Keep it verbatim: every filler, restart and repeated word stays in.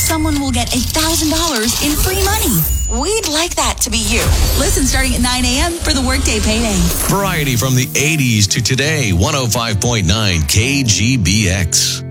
someone will get one thousand dollars in free money. We'd like that to be you. Listen starting at nine a.m. for the Workday Payday. Variety from the eighties to today, one oh five point nine K G B X.